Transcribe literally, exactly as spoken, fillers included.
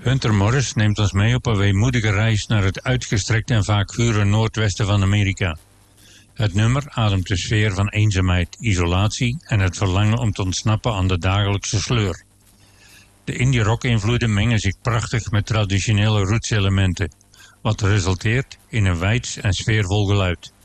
Hunter Morris neemt ons mee op een weemoedige reis naar het uitgestrekte en vaak gure noordwesten van Amerika. Het nummer ademt de sfeer van eenzaamheid, isolatie en het verlangen om te ontsnappen aan de dagelijkse sleur. De indie-rock-invloeden mengen zich prachtig met traditionele roots-elementen, wat resulteert in een weids en sfeervol geluid.